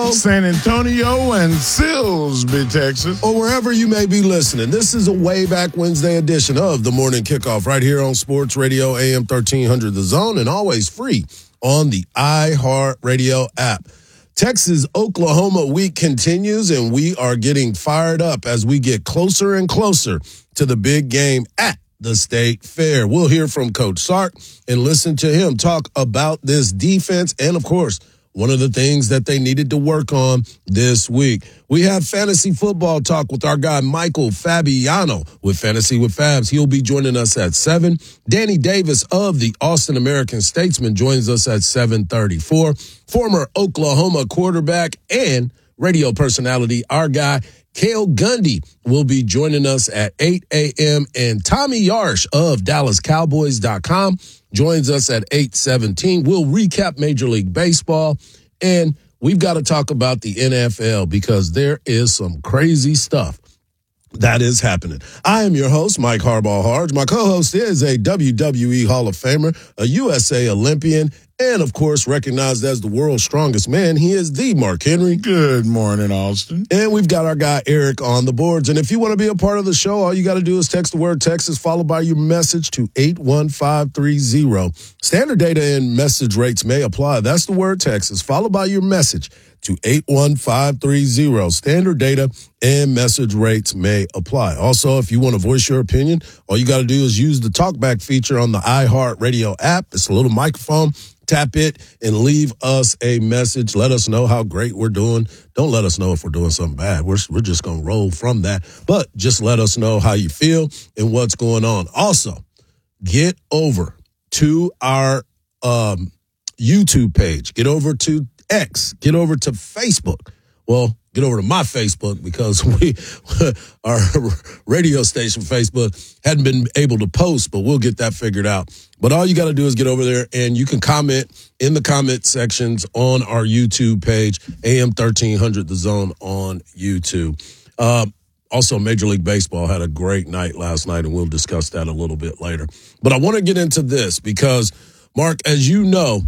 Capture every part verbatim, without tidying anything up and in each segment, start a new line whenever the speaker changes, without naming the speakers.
Mexico,
San Antonio, and Silsbee, Texas,
or wherever you may be listening. This is a way back Wednesday edition of the Morning Kickoff right here on Sports Radio A M thirteen hundred The Zone, and always free on the iHeartRadio app. Texas-Oklahoma week continues, and we are getting fired up as we get closer and closer to the big game at the State Fair. We'll hear from Coach Sark and listen to him talk about this defense and, of course, one of the things that they needed to work on this week. We have fantasy football talk with our guy Michael Fabiano with Fantasy with Fabs. He'll be joining us at seven. Danny Davis of the Austin American-Statesman joins us at seven thirty-four. Former Oklahoma quarterback and radio personality, our guy Cale Gundy, will be joining us at eight a.m. And Tommy Yarsh of Dallas Cowboys dot com joins us at eight seventeen. We'll recap Major League Baseball, and we've got to talk about the N F L because there is some crazy stuff that is happening. I am your host, Mike Harbaugh Harge. My co-host is a W W E Hall of Famer, a U S A Olympian, and, of course, recognized as the world's strongest man. He is the Mark Henry.
Good morning, Austin.
And we've got our guy Eric on the boards. And if you want to be a part of the show, all you got to do is text the word Texas followed by your message to eight one five three zero. Standard data and message rates may apply. That's the word Texas followed by your message to eight one five three zero. Standard data and message rates may apply. Also, if you want to voice your opinion, all you got to do is use the talkback feature on the iHeartRadio app. It's a little microphone. Tap it and leave us a message. Let us know how great we're doing. Don't let us know if we're doing something bad. We're, we're just going to roll from that. But just let us know how you feel and what's going on. Also, get over to our um, YouTube page. Get over to X. Get over to Facebook. Well, get over to my Facebook because we, our radio station Facebook hadn't been able to post, but we'll get that figured out. But all you got to do is get over there and you can comment in the comment sections on our YouTube page, A M thirteen hundred The Zone on YouTube. Uh, also, Major League Baseball had a great night last night, and we'll discuss that a little bit later. But I want to get into this because, Mark, as you know,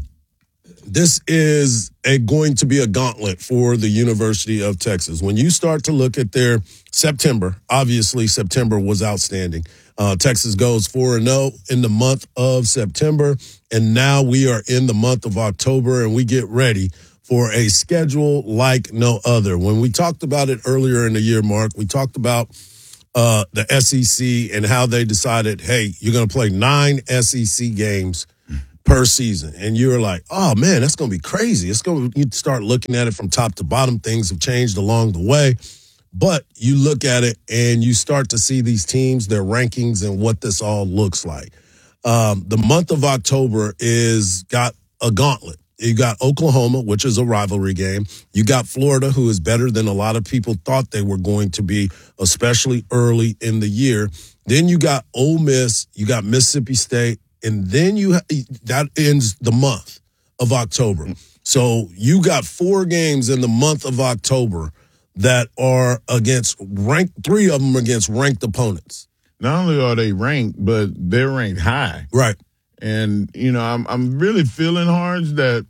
this is a, going to be a gauntlet for the University of Texas. When you start to look at their September, obviously September was outstanding. Uh, Texas goes four and oh in the month of September, and now we are in the month of October, and we get ready for a schedule like no other. When we talked about it earlier in the year, Mark, we talked about uh, the S E C and how they decided, hey, you're going to play nine S E C games per season. And you're like, oh, man, that's going to be crazy. It's going to, you start looking at it from top to bottom. Things have changed along the way. But you look at it and you start to see these teams, their rankings, and what this all looks like. Um, the month of October is got a gauntlet. You got Oklahoma, which is a rivalry game. You got Florida, who is better than a lot of people thought they were going to be, especially early in the year. Then you got Ole Miss. You got Mississippi State. And then you that ends the month of October. So you got four games in the month of October that are against ranked, three of them against ranked opponents.
Not only are they ranked, but they're ranked high.
Right.
And, you know, I'm I'm really feeling hard that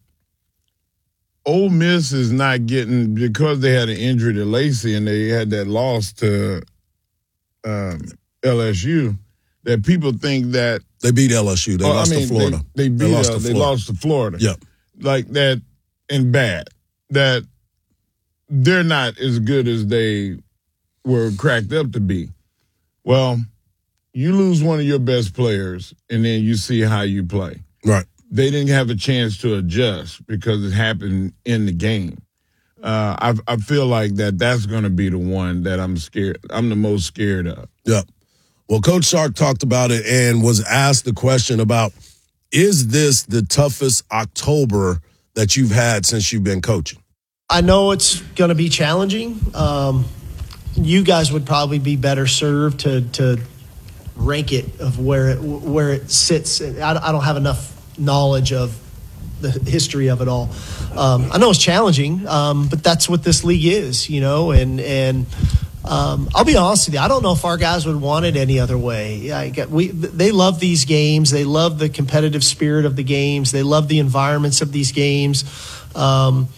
Ole Miss is not getting, because they had an injury to Lacey and they had that loss to um, L S U, that people think that
they beat L S U. They
oh,
lost
I mean,
to Florida.
They, they beat
they lost,
uh,
to
they
Florida.
lost to Florida.
Yep.
Like that and bad. That they're not as good as they were cracked up to be. Well, you lose one of your best players, and then you see how you play.
Right.
They didn't have a chance to adjust because it happened in the game. Uh, I, I feel like that that's going to be the one that I'm scared. I'm the most scared of.
Yep. Well, Coach Sark talked about it and was asked the question about, is this the toughest October that you've had since you've been coaching?
I know it's going to be challenging. Um, you guys would probably be better served to to rank it of where it where it sits. I, I don't have enough knowledge of the history of it all. Um, I know it's challenging, um, but that's what this league is, you know. And and um, I'll be honest with you, I don't know if our guys would want it any other way. I get, we they love these games. They love the competitive spirit of the games. They love the environments of these games. Um,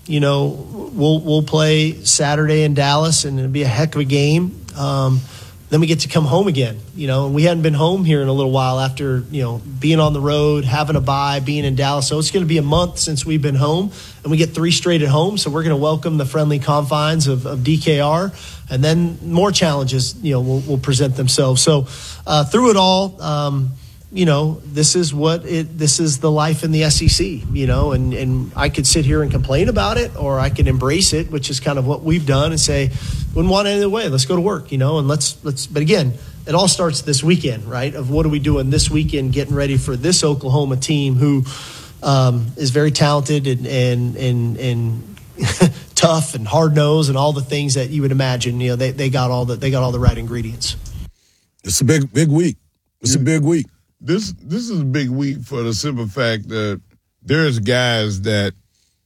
you know, we'll we'll play Saturday in Dallas, and it'll be a heck of a game. Um, then we get to come home again, you know, and we hadn't been home here in a little while after, you know, being on the road, having a bye, being in Dallas. So it's going to be a month since we've been home, and we get three straight at home. So we're going to welcome the friendly confines of, of D K R, and then more challenges, you know, will, will present themselves. So uh, through it all, um, you know, this is what it, this is the life in the S E C, you know, and, and I could sit here and complain about it, or I could embrace it, which is kind of what we've done, and say, wouldn't want it any other way. Let's go to work, you know, and let's, let's, but again, it all starts this weekend, right? Of what are we doing this weekend, getting ready for this Oklahoma team who um, is very talented and, and, and, and tough and hard nosed and all the things that you would imagine. You know, they, they got all the, they got all the right ingredients.
It's a big, big week. It's yeah. a big week.
This this is a big week for the simple fact that there's guys that,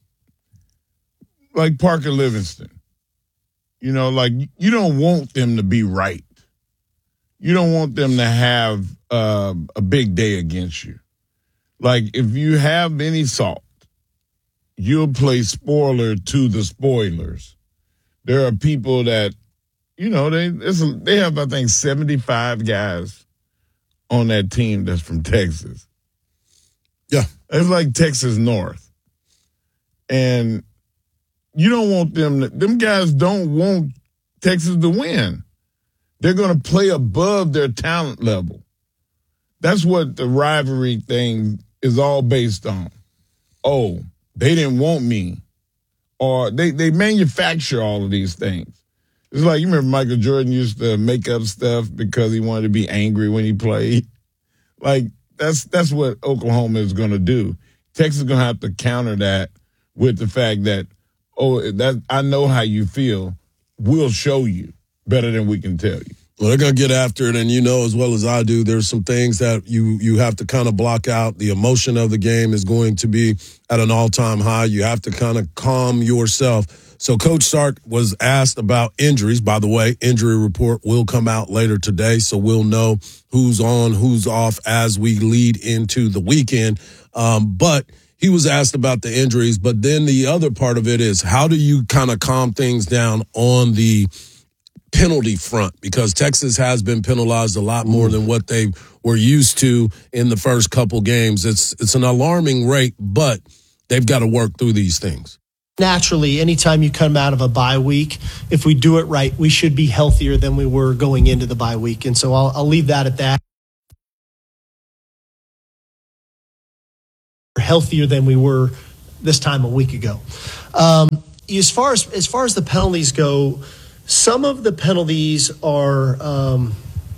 like Parker Livingston, you know, like you don't want them to be right. You don't want them to have uh, a big day against you. Like if you have any salt, you'll play spoiler to the spoilers. There are people that, you know, they it's a, they have, I think, seventy-five guys on that team that's from Texas.
Yeah.
It's like Texas North. And you don't want them to, them guys don't want Texas to win. They're going to play above their talent level. That's what the rivalry thing is all based on. Oh, they didn't want me. Or they, they manufacture all of these things. It's like, you remember Michael Jordan used to make up stuff because he wanted to be angry when he played. Like, that's that's what Oklahoma is going to do. Texas is going to have to counter that with the fact that, oh, that I know how you feel. We'll show you better than we can tell you.
Well, they're going to get after it, and you know as well as I do, there's some things that you you have to kind of block out. The emotion of the game is going to be at an all-time high. You have to kind of calm yourself. So Coach Sark was asked about injuries. By the way, injury report will come out later today, so we'll know who's on, who's off as we lead into the weekend. Um, but he was asked about the injuries. But then the other part of it is, how do you kind of calm things down on the penalty front? Because Texas has been penalized a lot more than what they were used to in the first couple games. It's it's an alarming rate, but they've got to work through these things.
Naturally, anytime you come out of a bye week, if we do it right, we should be healthier than we were going into the bye week. And so I'll, I'll leave that at that. Healthier than we were this time a week ago. Um, as far as as far as the penalties go, some of the penalties are, um,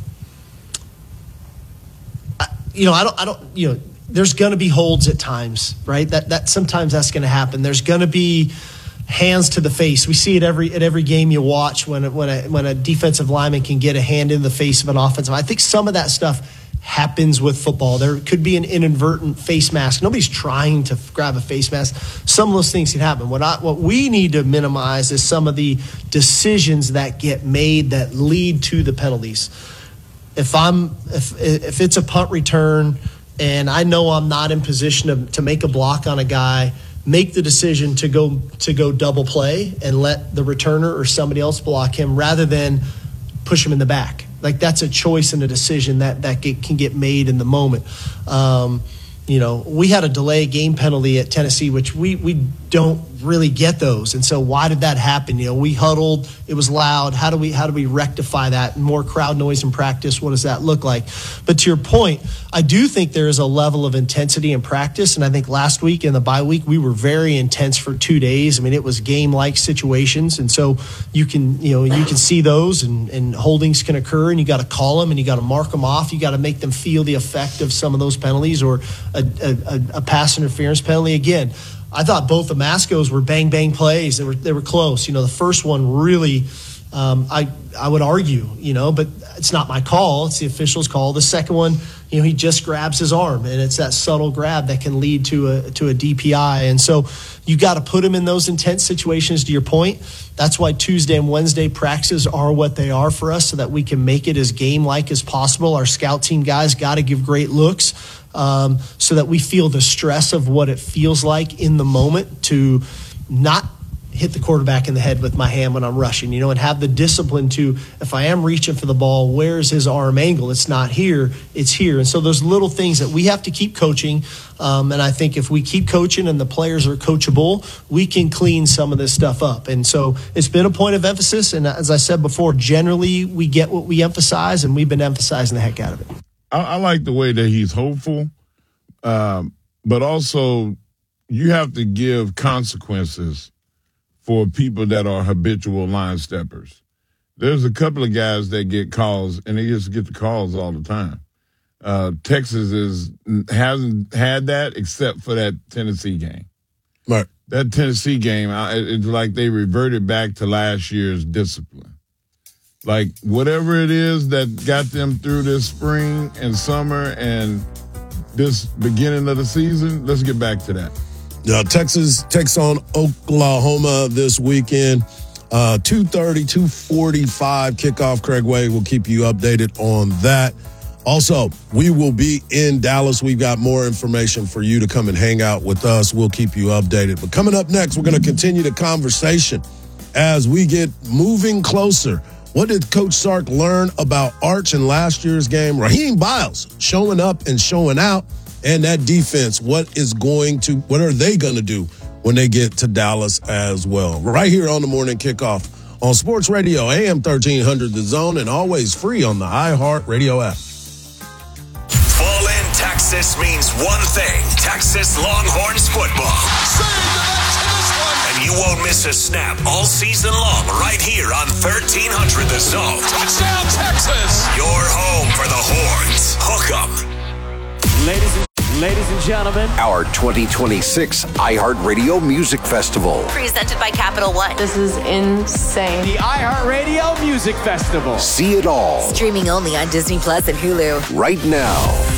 you know, I don't, I don't, you know. There's going to be holds at times, right? That that sometimes that's going to happen. There's going to be hands to the face. We see it every at every game you watch when when a when a defensive lineman can get a hand in the face of an offensive. I think some of that stuff happens with football. There could be an inadvertent face mask. Nobody's trying to grab a face mask. Some of those things can happen. What I, what we need to minimize is some of the decisions that get made that lead to the penalties. If I'm if if it's a punt return, and I know I'm not in position to, to make a block on a guy, make the decision to go to go double play and let the returner or somebody else block him rather than push him in the back. Like, that's a choice and a decision that, that get, can get made in the moment. Um, you know, we had a delay game penalty at Tennessee, which we we don't really get those. And so why did that happen? You know, we huddled, it was loud. How do we how do we rectify that? More crowd noise in practice, what does that look like? But to your point, I do think there is a level of intensity in practice. And I think last week in the bye week, we were very intense for two days. I mean, it was game-like situations. And so you can, you know, you can see those and, and holdings can occur, and you got to call them and you got to mark them off. You got to make them feel the effect of some of those penalties, or a, a, a pass interference penalty. Again, I thought both the Mascos were bang bang plays. They were they were close. You know, the first one really, um, I I would argue, you know, but it's not my call. It's the official's call. The second one, you know, he just grabs his arm, and it's that subtle grab that can lead to a to a D P I. And so you got to put him in those intense situations. To your point, that's why Tuesday and Wednesday practices are what they are for us, so that we can make it as game-like as possible. Our scout team guys got to give great looks, um, so that we feel the stress of what it feels like in the moment to not hit the quarterback in the head with my hand when I'm rushing, you know, and have the discipline to, if I am reaching for the ball, where's his arm angle? It's not here, it's here. And so those little things that we have to keep coaching. Um, and I think if we keep coaching and the players are coachable, we can clean some of this stuff up. And so it's been a point of emphasis. And as I said before, generally we get what we emphasize, and we've been emphasizing the heck out of it.
I, I like the way that he's hopeful, um, but also you have to give consequences for people that are habitual line steppers. There's a couple of guys that get calls, and they just get the calls all the time. Uh, Texas is hasn't had that except for that Tennessee game.
Right.
That Tennessee game, it's like they reverted back to last year's discipline. Like, whatever it is that got them through this spring and summer and this beginning of the season, let's get back to that.
Yeah, Texas takes on Oklahoma this weekend. Uh, two thirty, two forty-five kickoff. Craig Way will keep you updated on that. Also, we will be in Dallas. We've got more information for you to come and hang out with us. We'll keep you updated. But coming up next, we're going to continue the conversation as we get moving closer. What did Coach Sark learn about Arch in last year's game? Raheem Biles showing up and showing out. And that defense, what is going to, what are they going to do when they get to Dallas as well? Right here on the Morning Kickoff on Sports Radio, A M thirteen hundred The Zone, and always free on the iHeartRadio app.
Fall in Texas means one thing: Texas Longhorns football. And you won't miss a snap all season long right here on thirteen hundred The Zone.
Touchdown, Texas!
Your home for the Horns. Hook 'em.
Ladies and Ladies and gentlemen,
our twenty twenty-six iHeartRadio Music Festival.
Presented by Capital One.
This is insane.
The iHeartRadio Music Festival.
See it all.
Streaming only on Disney Plus and Hulu.
Right now.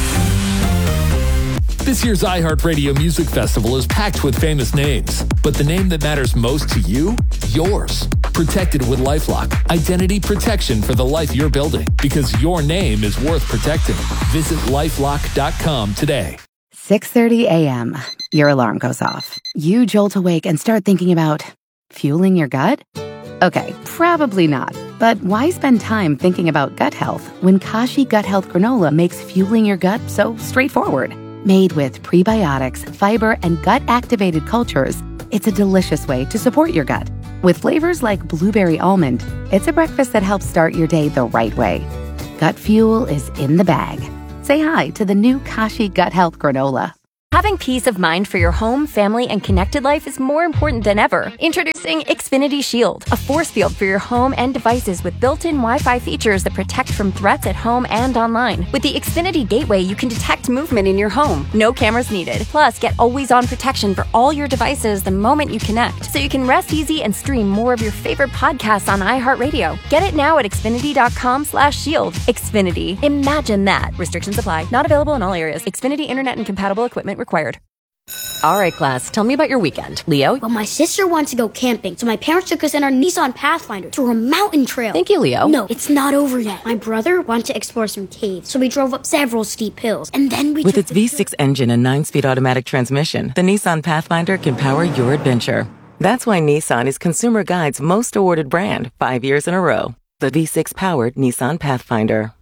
This year's iHeartRadio Music Festival is packed with famous names, but the name that matters most to you? Yours. Protected with LifeLock. Identity protection for the life you're building, because your name is worth protecting. Visit lifelock dot com today.
six thirty a.m. Your alarm goes off. You jolt awake and start thinking about fueling your gut? Okay, probably not. But why spend time thinking about gut health when Kashi Gut Health Granola makes fueling your gut so straightforward? Made with prebiotics, fiber, and gut-activated cultures, it's a delicious way to support your gut. With flavors like blueberry almond, it's a breakfast that helps start your day the right way. Gut fuel is in the bag. Say hi to the new Kashi Gut Health Granola.
Having peace of mind for your home, family, and connected life is more important than ever. Introducing Xfinity Shield, a force field for your home and devices with built-in Wi-Fi features that protect from threats at home and online. With the Xfinity Gateway, you can detect movement in your home. No cameras needed. Plus, get always-on protection for all your devices the moment you connect, so you can rest easy and stream more of your favorite podcasts on iHeartRadio. Get it now at Xfinity.com slash shield. Xfinity. Imagine that. Restrictions apply. Not available in all areas. Xfinity Internet and compatible equipment required.
All right, class, tell me about your weekend. Leo?
Well, my sister wants to go camping, so my parents took us in our Nissan Pathfinder to a mountain trail.
Thank you, Leo.
No, it's not over yet. My brother wanted to explore some caves, so we drove up several steep hills, and then we
With its V six engine and nine-speed automatic transmission, the Nissan Pathfinder can power your adventure. That's why Nissan is Consumer Guide's most awarded brand five years in a row. The V six-powered Nissan Pathfinder.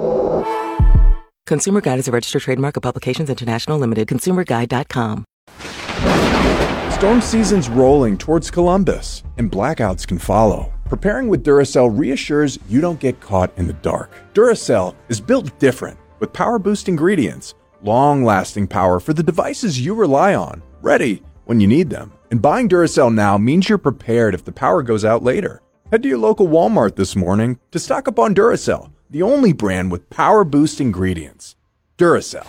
Consumer Guide is a registered trademark of Publications International Limited. consumer guide dot com.
Storm season's rolling towards Columbus, and blackouts can follow. Preparing with Duracell reassures you don't get caught in the dark. Duracell is built different, with power-boost ingredients, long-lasting power for the devices you rely on, ready when you need them. And buying Duracell now means you're prepared if the power goes out later. Head to your local Walmart this morning to stock up on Duracell, the only brand with power-boost ingredients. Duracell.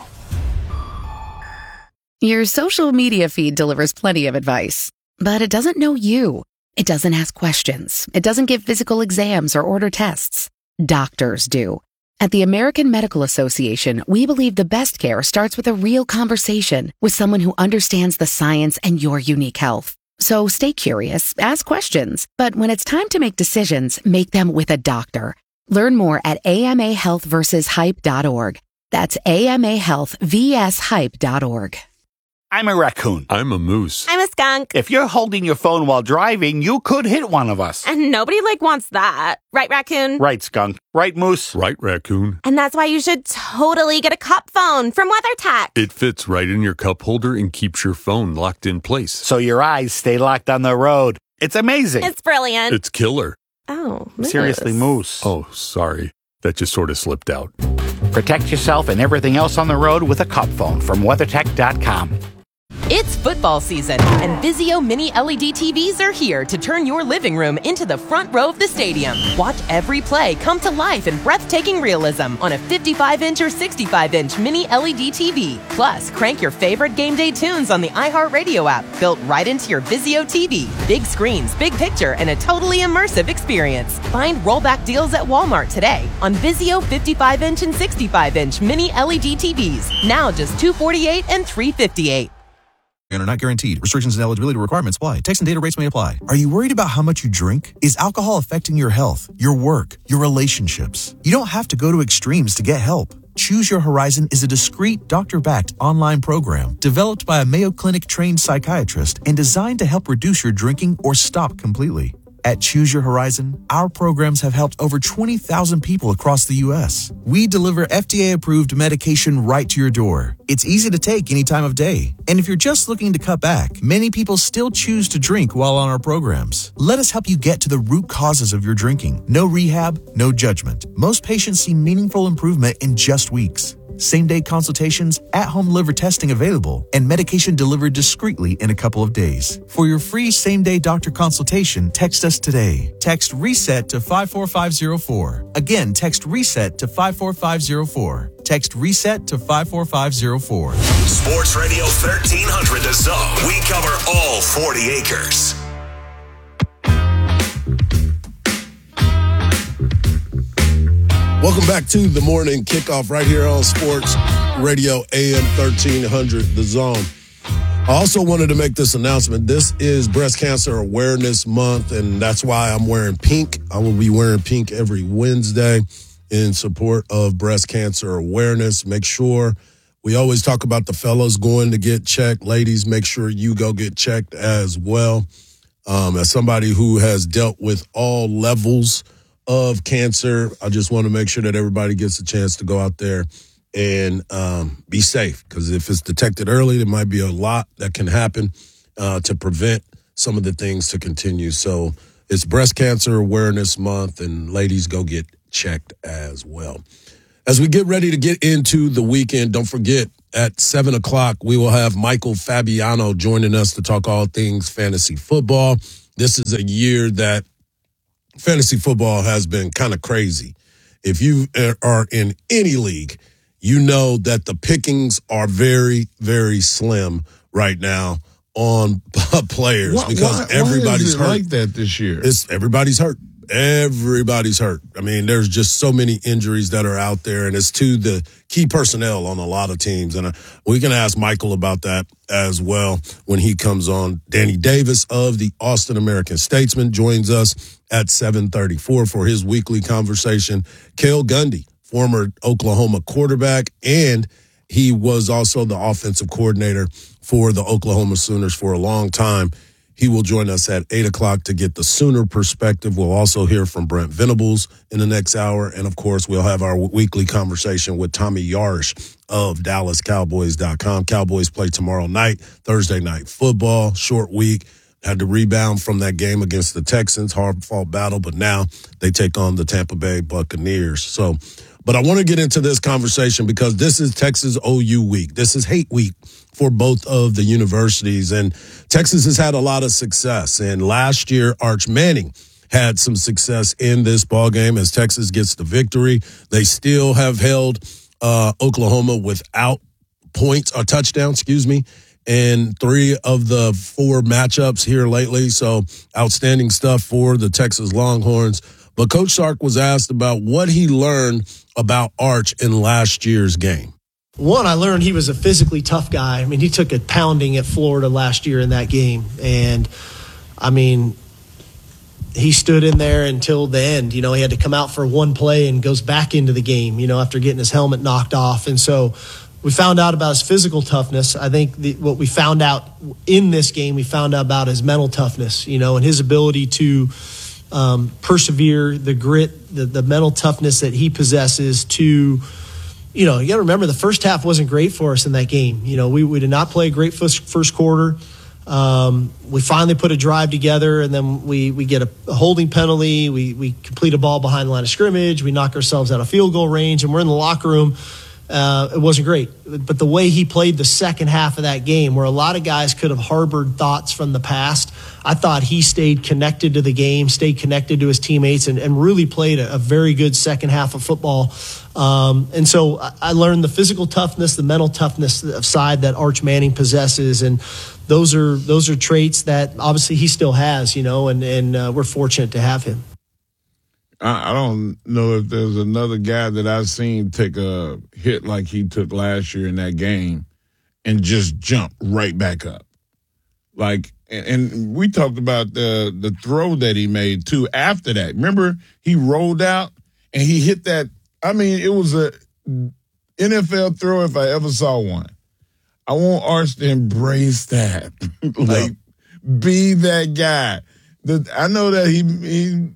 Your social media feed delivers plenty of advice, but it doesn't know you. It doesn't ask questions. It doesn't give physical exams or order tests. Doctors do. At the American Medical Association, we believe the best care starts with a real conversation with someone who understands the science and your unique health. So stay curious, ask questions, but when it's time to make decisions, make them with a doctor. Learn more at A M A health versus hype dot org. That's A M A health vs hype dot org.
I'm a raccoon.
I'm a moose.
I'm a skunk.
If you're holding your phone while driving, you could hit one of us.
And nobody, like, wants that. Right, raccoon?
Right, skunk. Right, moose?
Right, raccoon.
And that's why you should totally get a cup phone from WeatherTech.
It fits right in your cup holder and keeps your phone locked in place.
So your eyes stay locked on the road. It's amazing.
It's brilliant.
It's killer.
Oh, moose.
Seriously, moose.
Oh, sorry. That just sort of slipped out.
Protect yourself and everything else on the road with a cup phone from weathertech dot com.
It's football season, and Vizio Mini L E D T Vs are here to turn your living room into the front row of the stadium. Watch every play come to life in breathtaking realism on a fifty-five inch or sixty-five inch Mini L E D T V. Plus, crank your favorite game day tunes on the iHeartRadio app, built right into your Vizio T V. Big screens, big picture, and a totally immersive experience. Find rollback deals at Walmart today on Vizio fifty-five inch and sixty-five inch Mini L E D T Vs. Now just two hundred forty-eight dollars and three hundred fifty-eight dollars.
And are not guaranteed. Restrictions and eligibility requirements apply. Text and data rates may apply. Are you worried about how much you drink? Is alcohol affecting your health, your work, your relationships? You don't have to go to extremes to get help. Choose Your Horizon is a discreet, doctor-backed online program developed by a Mayo Clinic-trained psychiatrist and designed to help reduce your drinking or stop completely. At Choose Your Horizon, our programs have helped over twenty thousand people across the U S. We deliver F D A-approved medication right to your door. It's easy to take any time of day. And if you're just looking to cut back, many people still choose to drink while on our programs. Let us help you get to the root causes of your drinking. No rehab, no judgment. Most patients see meaningful improvement in just weeks. Same-day consultations, at-home liver testing available, and medication delivered discreetly in a couple of days. For your free same-day doctor consultation, text us today. Text RESET to five four five zero four. Again, text RESET to five four five zero four. Text RESET to five four five zero four.
Sports Radio thirteen hundred The Zone. We cover all forty acres.
Welcome back to the morning kickoff right here on Sports Radio A M thirteen hundred The Zone. I also wanted to make this announcement. This is Breast Cancer Awareness Month, and that's why I'm wearing pink. I will be wearing pink every Wednesday in support of breast cancer awareness. Make sure we always talk about the fellas going to get checked. Ladies, make sure you go get checked as well. Um, as somebody who has dealt with all levels of cancer, I just want to make sure that everybody gets a chance to go out there and um, be safe, because if it's detected early, there might be a lot that can happen uh, to prevent some of the things to continue. So it's Breast Cancer Awareness Month, and ladies, go get checked as well. As we get ready to get into the weekend, don't forget, at seven o'clock, we will have Michael Fabiano joining us to talk all things fantasy football. This is a year that fantasy football has been kind of crazy. If you are in any league, you know that the pickings are very, very slim right now on players
why,
because
why,
everybody's
why is it
hurt.
like that this year?
It's everybody's hurt. Everybody's hurt. I mean, there's just so many injuries that are out there, and it's to the key personnel on a lot of teams. And we can ask Michael about that as well when he comes on. Danny Davis of the Austin American-Statesman joins us at seven thirty-four for his weekly conversation. Cale Gundy, former Oklahoma quarterback, and he was also the offensive coordinator for the Oklahoma Sooners for a long time. He will join us at eight o'clock to get the Sooner perspective. We'll also hear from Brent Venables in the next hour. And, of course, we'll have our weekly conversation with Tommy Yarish of Dallas Cowboys dot com. Cowboys play tomorrow night, Thursday night football, short week. Had to rebound from that game against the Texans, hard-fought battle, but now they take on the Tampa Bay Buccaneers. So, but I want to get into this conversation because this is Texas O U week. This is hate week for both of the universities, and Texas has had a lot of success. And last year, Arch Manning had some success in this ballgame as Texas gets the victory. They still have held uh, Oklahoma without points or touchdowns, excuse me, in three of the four matchups here lately. So outstanding stuff for the Texas Longhorns. But Coach Sark was asked about what he learned about Arch in last year's game.
One, I learned he was a physically tough guy. I mean, he took a pounding at Florida last year in that game. And, I mean, he stood in there until the end. You know, he had to come out for one play and goes back into the game, you know, after getting his helmet knocked off. And so we found out about his physical toughness. I think the, what we found out in this game, we found out about his mental toughness, you know, and his ability to um, persevere, the grit, the, the mental toughness that he possesses to, you know, you got to remember the first half wasn't great for us in that game. You know, we, we did not play a great first, first quarter. Um, we finally put a drive together, and then we, we get a, a holding penalty. We, we complete a ball behind the line of scrimmage. We knock ourselves out of field goal range, and we're in the locker room. Uh, it wasn't great. But the way he played the second half of that game, where a lot of guys could have harbored thoughts from the past, I thought he stayed connected to the game, stayed connected to his teammates, and, and really played a, a very good second half of football. Um, and so I, I learned the physical toughness, the mental toughness side that Arch Manning possesses, and those are those are traits that obviously he still has, you know, and, and uh, we're fortunate to have him.
I don't know if there's another guy that I've seen take a hit like he took last year in that game and just jump right back up. Like, and we talked about the the throw that he made, too, after that. Remember, he rolled out and he hit that. I mean, it was a N F L throw if I ever saw one. I want Arch to embrace that. Like, be that guy. The, I know that he he,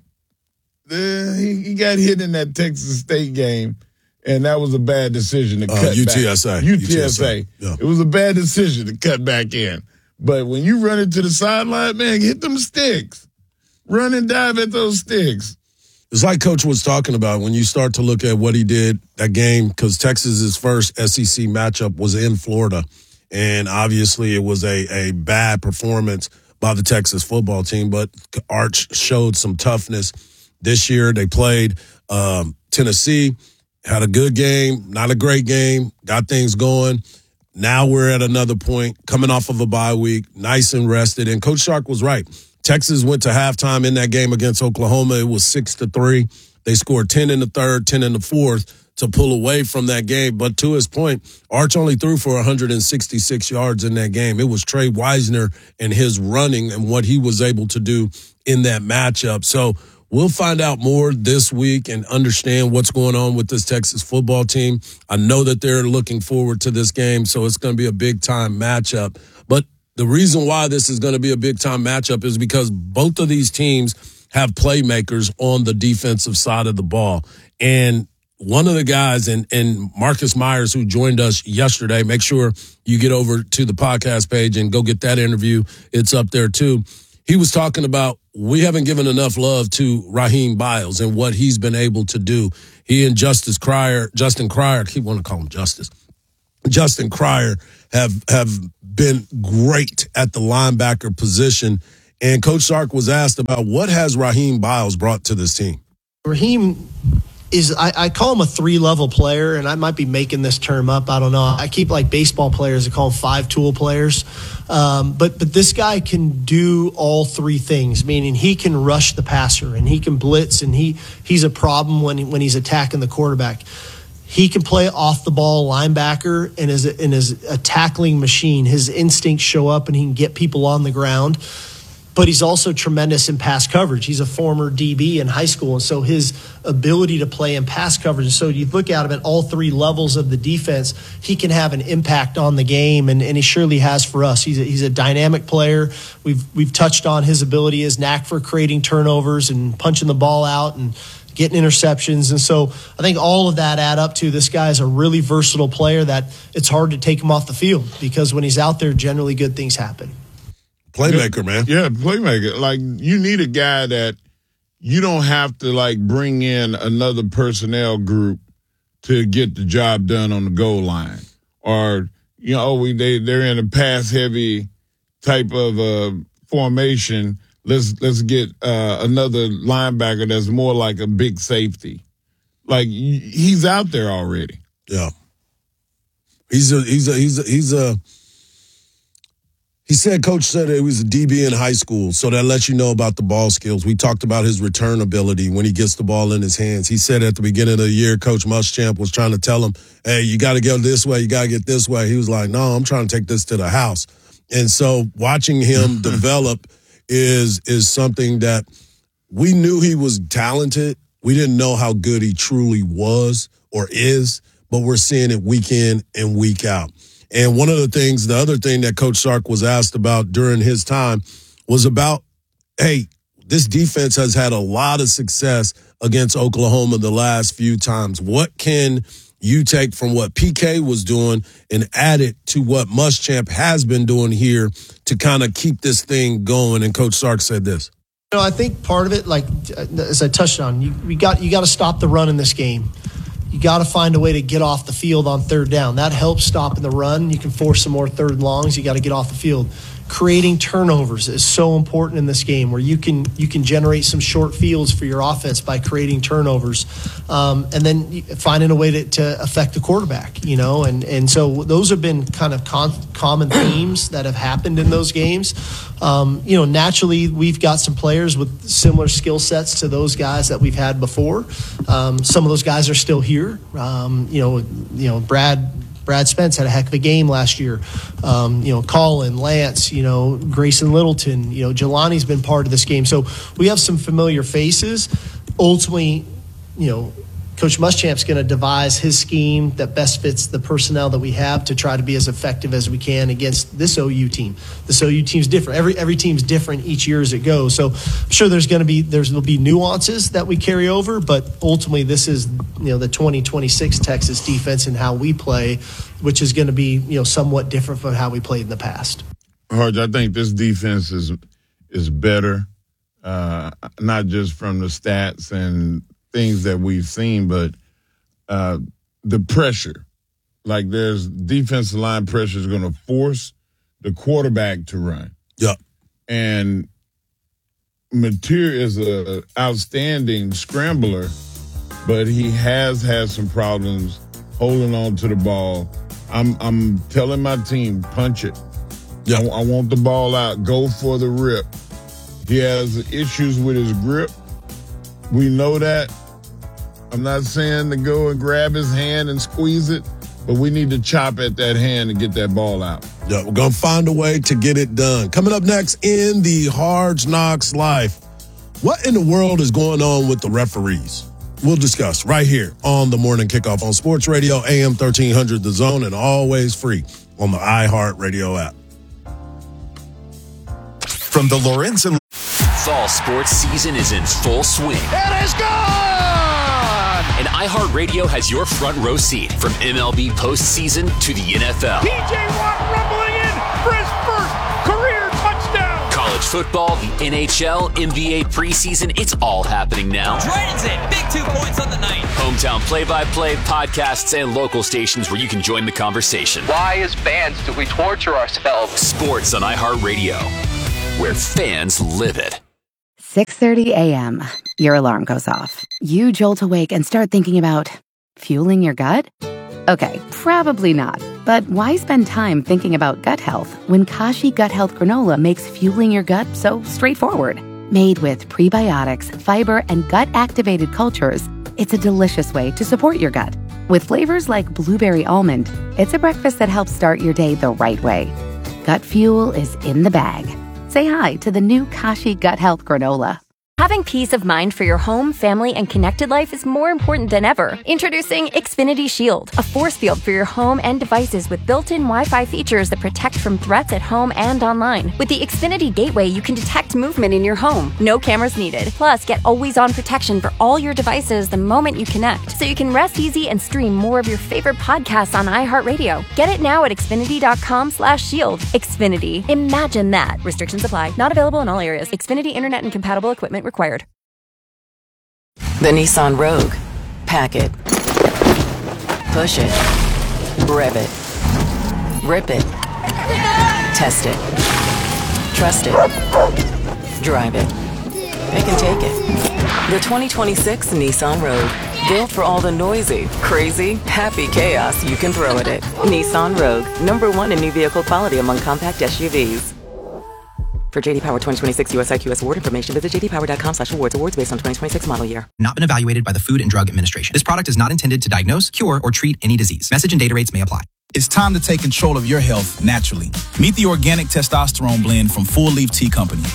uh, he he got hit in that Texas State game, and that was a bad decision to cut
uh, U T S A.
back. U T S A. Yeah. It was a bad decision to cut back in. But when you run into the sideline, man, hit them sticks. Run and dive at those sticks.
It's like Coach was talking about when you start to look at what he did that game, because Texas's first S E C matchup was in Florida. And obviously it was a, a bad performance by the Texas football team, but Arch showed some toughness. This year they played um, Tennessee, had a good game, not a great game, got things going. Now we're at another point, coming off of a bye week, nice and rested. And Coach Sark was right. Texas went to halftime in that game against Oklahoma. It was six to three. They scored ten in the third, ten in the fourth to pull away from that game. But to his point, Arch only threw for one hundred sixty-six yards in that game. It was Trey Wisner and his running and what he was able to do in that matchup. So we'll find out more this week and understand what's going on with this Texas football team. I know that they're looking forward to this game, so it's going to be a big-time matchup. But the reason why this is going to be a big-time matchup is because both of these teams have playmakers on the defensive side of the ball. And one of the guys, and, and Marcus Myers, who joined us yesterday, make sure you get over to the podcast page and go get that interview. It's up there, too. He was talking about we haven't given enough love to Raheem Biles and what he's been able to do. He and Justice Cryer, Justin Cryer, I keep wanting to call him Justice. Justin Cryer have have been great at the linebacker position. And Coach Sark was asked about what has Raheem Biles brought to this team.
Raheem is, I, I call him a three-level player, and I might be making this term up. I don't know. I keep like baseball players, I call them five-tool players. Um, but but this guy can do all three things, meaning he can rush the passer, and he can blitz, and he he's a problem when he, when he's attacking the quarterback. He can play off the ball linebacker and is and is a tackling machine. His instincts show up, and he can get people on the ground. But he's also tremendous in pass coverage. He's a former D B in high school, and so his ability to play in pass coverage. So you look at him at all three levels of the defense, he can have an impact on the game, and, and he surely has for us. He's a, he's a dynamic player. We've we've touched on his ability, his knack for creating turnovers and punching the ball out and getting interceptions. And so I think all of that add up to this guy is a really versatile player that it's hard to take him off the field because when he's out there, generally good things happen.
Playmaker, man.
Yeah, playmaker. Like, you need a guy that you don't have to, like, bring in another personnel group to get the job done on the goal line. Or, you know, we they, they're in a pass-heavy type of uh, formation. Let's let's get uh, another linebacker that's more like a big safety. Like, he's out there already.
Yeah. He's a, he's a, he's a, he's a, He said, Coach said he was a D B in high school, so that lets you know about the ball skills. We talked about his return ability when he gets the ball in his hands. He said at the beginning of the year, Coach Muschamp was trying to tell him, hey, you got to go this way, you got to get this way. He was like, no, I'm trying to take this to the house. And so watching him develop is is something that we knew he was talented. We didn't know how good he truly was or is. but we're seeing it week in and week out. And one of the things, the other thing that Coach Sark was asked about during his time was about, hey, this defense has had a lot of success against Oklahoma the last few times. What can you take from what P K was doing and add it to what Muschamp has been doing here to kind of keep this thing going? And Coach Sark said this.
You know, I think part of it, like as I touched on, you we got you got to stop the run in this game. You got to find a way to get off the field on third down. That helps stopping the run. You can force some more third and longs. You got to get off the field. Creating turnovers is so important in this game, where you can you can generate some short fields for your offense by creating turnovers, um, and then finding a way to, to affect the quarterback. You know, and and so those have been kind of con- common themes that have happened in those games. Um, you know, naturally we've got some players with similar skill sets to those guys that we've had before. Um, some of those guys are still here. Um, you know, you know Brad. Brad Spence had a heck of a game last year. Um, you know, Colin, Lance, you know, Grayson Littleton, you know, Jelani's been part of this game. So we have some familiar faces. Ultimately, you know, Coach Muschamp's going to devise his scheme that best fits the personnel that we have to try to be as effective as we can against this O U team. This O U team's different. Every every team's different each year as it goes. So I'm sure there's going to be there's will be nuances that we carry over, but ultimately this is, you know, the twenty twenty-six Texas defense and how we play, which is going to be, you know, somewhat different from how we played in the past.
Harge, I think this defense is is better, uh, not just from the stats and things that we've seen, but uh, the pressure. Like, there's defensive line pressure is going to force the quarterback to run.
Yep.
And Mateer is an outstanding scrambler, but he has had some problems holding on to the ball. I'm I'm telling my team, punch it.
Yeah.
I, I want the ball out. Go for the rip. He has issues with his grip. We know that. I'm not saying to go and grab his hand and squeeze it, but we need to chop at that hand and get that ball out.
Yeah, we're going to find a way to get it done. Coming up next in the Hard Knocks Life, what in the world is going on with the referees? We'll discuss right here on the Morning Kickoff on Sports Radio, A M thirteen hundred The Zone, and always free on the iHeartRadio app.
From the Lorenzen.
Fall sports season is in full swing.
It is gone!
And iHeartRadio has your front row seat from M L B postseason to the N F L.
P J Watt rumbling in for his first career touchdown.
College football, the N H L, N B A preseason, it's all happening now.
Dragons in, big two points on the night.
Hometown play-by-play, podcasts, and local stations where you can join the conversation.
Why, as fans, do we torture ourselves?
Sports on iHeartRadio, where fans live it.
six thirty a.m. Your alarm goes off. You jolt awake and start thinking about fueling your gut? Okay, probably not. But why spend time thinking about gut health when Kashi Gut Health Granola makes fueling your gut so straightforward? Made with prebiotics, fiber, and gut-activated cultures, it's a delicious way to support your gut. With flavors like blueberry almond, it's a breakfast that helps start your day the right way. Gut fuel is in the bag. Say hi to the new Kashi Gut Health Granola.
Having peace of mind for your home, family, and connected life is more important than ever. Introducing Xfinity Shield, a force field for your home and devices with built-in Wi-Fi features that protect from threats at home and online. With the Xfinity Gateway, you can detect movement in your home. No cameras needed. Plus, get always-on protection for all your devices the moment you connect, so you can rest easy and stream more of your favorite podcasts on iHeartRadio. Get it now at Xfinity.com slash shield. Xfinity. Imagine that. Restrictions apply. Not available in all areas. Xfinity Internet and compatible equipment required.
The Nissan Rogue. Pack it. Push it. Rev it. Rip it. Test it. Trust it. Drive it. They can take it. The twenty twenty-six Nissan Rogue. Built for all the noisy, crazy, happy chaos you can throw at it. Nissan Rogue. Number one in new vehicle quality among compact S U Vs. For J D Power twenty twenty-six U S I Q S award information, visit j d power dot com slash awards. Awards based on twenty twenty-six model year.
Not been evaluated by the Food and Drug Administration. This product is not intended to diagnose, cure, or treat any disease. Message and data rates may apply.
It's time to take control of your health naturally. Meet the organic testosterone blend from Full Leaf Tea Company.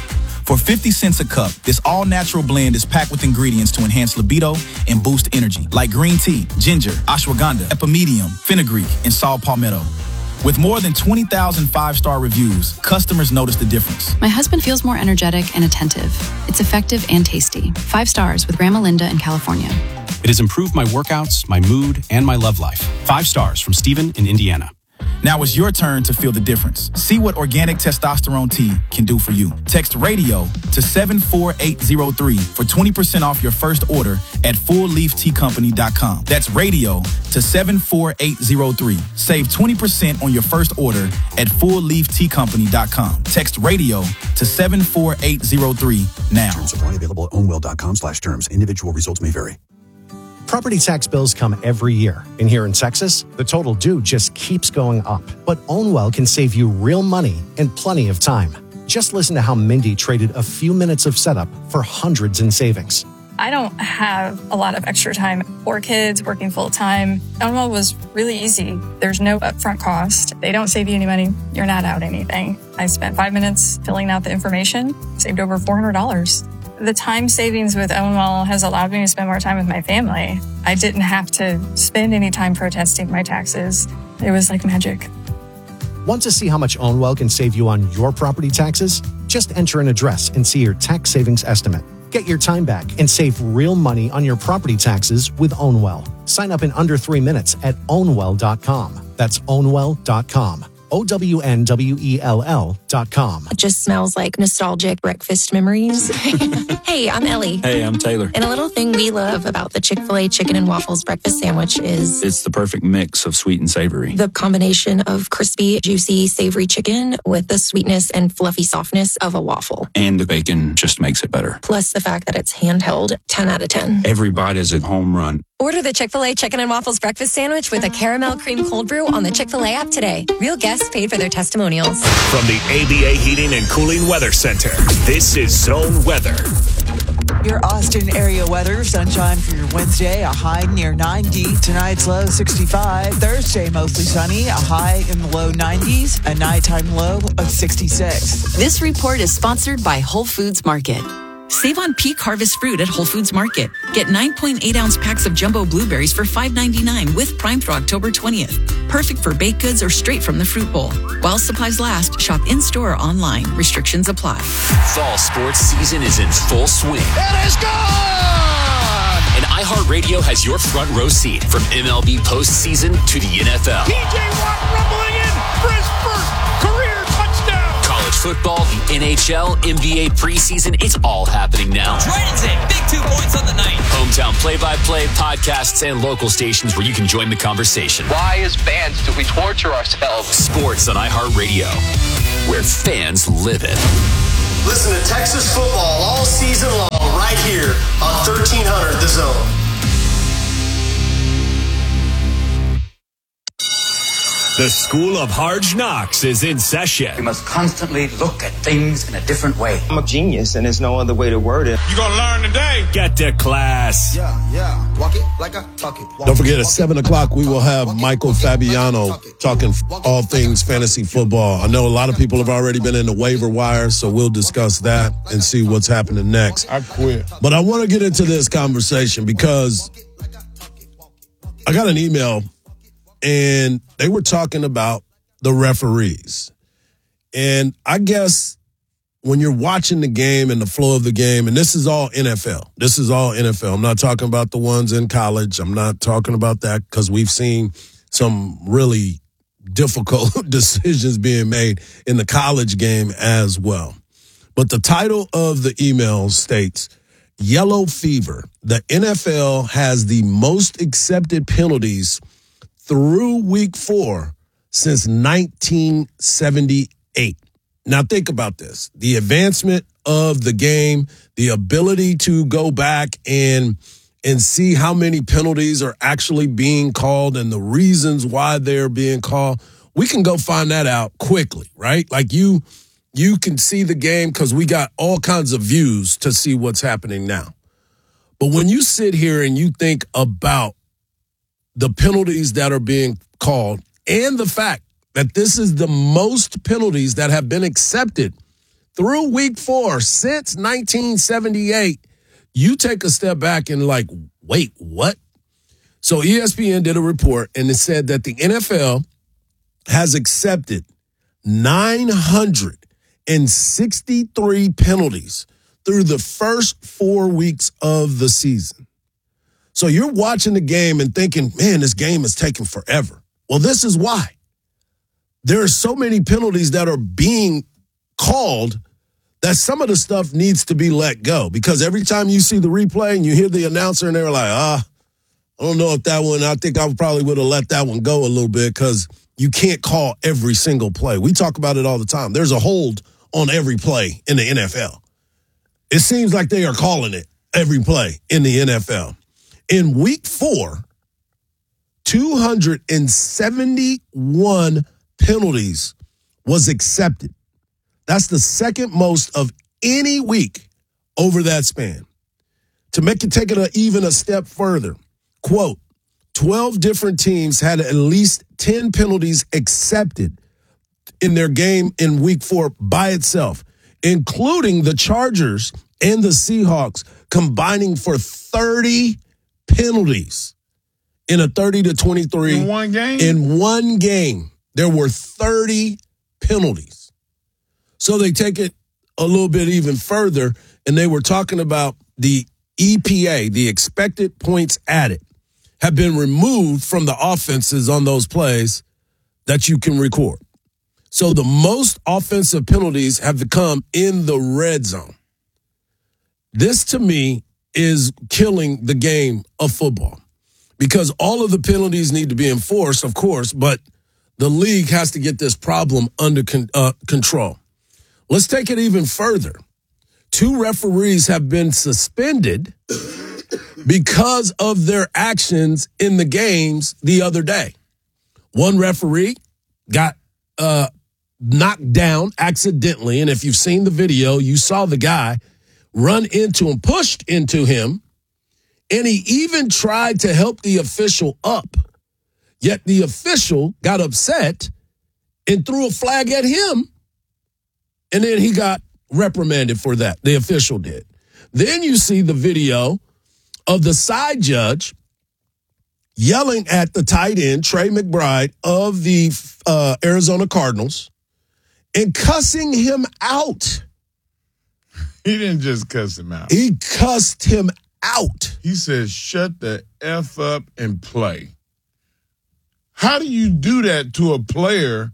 For fifty cents a cup, this all-natural blend is packed with ingredients to enhance libido and boost energy, like green tea, ginger, ashwagandha, epimedium, fenugreek, and saw palmetto. With more than twenty thousand five-star reviews, customers notice the difference.
My husband feels more energetic and attentive. It's effective and tasty. Five stars with Grandma Linda in California.
It has improved my workouts, my mood, and my love life. Five stars from Steven in Indiana.
Now it's your turn to feel the difference. See what organic testosterone tea can do for you. Text radio to seven four eight zero three for twenty percent off your first order at full leaf tea company dot com. That's radio to seven four eight zero three. Save twenty percent on your first order at full leaf tea company dot com. Text radio to seven four eight zero three now.
Terms apply. Available at ownwell dot com slash terms. Individual results may vary.
Property tax bills come every year, and here in Texas, the total due just keeps going up. But Ownwell can save you real money and plenty of time. Just listen to how Mindy traded a few minutes of setup for hundreds in savings.
I don't have a lot of extra time. Four kids, working full time. Ownwell was really easy. There's no upfront cost. They don't save you any money. You're not out anything. I spent five minutes filling out the information, saved over four hundred dollars. The time savings with Ownwell has allowed me to spend more time with my family. I didn't have to spend any time protesting my taxes. It was like magic.
Want to see how much Ownwell can save you on your property taxes? Just enter an address and see your tax savings estimate. Get your time back and save real money on your property taxes with Ownwell. Sign up in under three minutes at ownwell dot com. That's ownwell dot com. O W N W E L L dot com.
It just smells like nostalgic breakfast memories. Hey, I'm Ellie.
Hey, I'm Taylor.
And a little thing we love about the Chick-fil-A chicken and waffles breakfast sandwich is
it's the perfect mix of sweet and savory.
The combination of crispy, juicy, savory chicken with the sweetness and fluffy softness of a waffle.
And the bacon just makes it better.
Plus the fact that it's handheld, ten out of ten.
Every bite is a home run.
Order the Chick-fil-A chicken and waffles breakfast sandwich with a caramel cream cold brew on the Chick-fil-A app today. Real guests paid for their testimonials.
From the A B A Heating and Cooling Weather Center, this is Zone Weather.
Your Austin area weather, sunshine for your Wednesday, a high near ninety. Tonight's low sixty-five. Thursday, mostly sunny, a high in the low nineties, a nighttime low of sixty-six.
This report is sponsored by Whole Foods Market. Save on peak harvest fruit at Whole Foods Market. Get nine point eight ounce packs of jumbo blueberries for five ninety-nine with Prime through October twentieth. Perfect for baked goods or straight from the fruit bowl. While supplies last, shop in-store or online. Restrictions apply.
Fall sports season is in full swing.
It is gone!
And iHeartRadio has your front row seat from M L B postseason to the N F L.
T J Watt rumbling in for his first career touchdown.
College football, the N H L, N B A preseason, it's all happening now.
Dragons in, big two points on the night.
Hometown play-by-play, podcasts, and local stations where you can join the conversation.
Why, as fans, do we torture ourselves?
Sports on iHeartRadio, where fans live it.
Listen to Texas football all season long right here on thirteen hundred The Zone.
The School of Hard Knocks is in session.
We must constantly look at things in a different way.
I'm a genius, and there's no other way to word it.
You're going to learn today.
Get to class.
Yeah, yeah. Walk it like I talk it.
Don't forget, at seven o'clock, we will have Michael Fabiano talking all things fantasy football. I know a lot of people have already been in the waiver wire, so we'll discuss that and see what's happening next.
I quit.
But I want to get into this conversation because I got an email, and they were talking about the referees. And I guess when you're watching the game and the flow of the game, and this is all N F L. This is all N F L. I'm not talking about the ones in college. I'm not talking about that because we've seen some really difficult decisions being made in the college game as well. But the title of the email states, Yellow Fever. The N F L has the most accepted penalties through week four since nineteen seventy-eight. Now think about this. The advancement of the game, the ability to go back and and see how many penalties are actually being called and the reasons why they're being called. We can go find that out quickly, right? Like you, you can see the game because we got all kinds of views to see what's happening now. But when you sit here and you think about the penalties that are being called, and the fact that this is the most penalties that have been accepted through week four since nineteen seventy-eight, you take a step back and like, wait, what? So E S P N did a report, and it said that the N F L has accepted nine hundred sixty-three penalties through the first four weeks of the season. So you're watching the game and thinking, man, this game is taking forever. Well, this is why. There are so many penalties that are being called that some of the stuff needs to be let go, because every time you see the replay and you hear the announcer and they're like, ah, I don't know if that one, I think I probably would have let that one go a little bit, because you can't call every single play. We talk about it all the time. There's a hold on every play in the N F L. It seems like they are calling it every play in the N F L. In week four, two hundred seventy-one penalties was accepted. That's the second most of any week over that span. To make it take it a, even a step further, quote, twelve different teams had at least ten penalties accepted in their game in week four by itself, including the Chargers and the Seahawks combining for thirty penalties in a thirty to twenty-three.
In one game?
In one game, there were thirty penalties. So they take it a little bit even further, and they were talking about the E P A, the expected points added, have been removed from the offenses on those plays that you can record. So the most offensive penalties have come in the red zone. This, to me, is killing the game of football, because all of the penalties need to be enforced, of course, but the league has to get this problem under con- uh, control. Let's take it even further. Two referees have been suspended because of their actions in the games the other day. One referee got uh, knocked down accidentally, and if you've seen the video, you saw the guy run into him, pushed into him, and he even tried to help the official up. Yet the official got upset and threw a flag at him, and then he got reprimanded for that. The official did. Then you see the video of the side judge yelling at the tight end, Trey McBride, of the uh, Arizona Cardinals, and cussing him out.
He didn't just cuss him out.
He cussed him out.
He said, shut the F up and play. How do you do that to a player?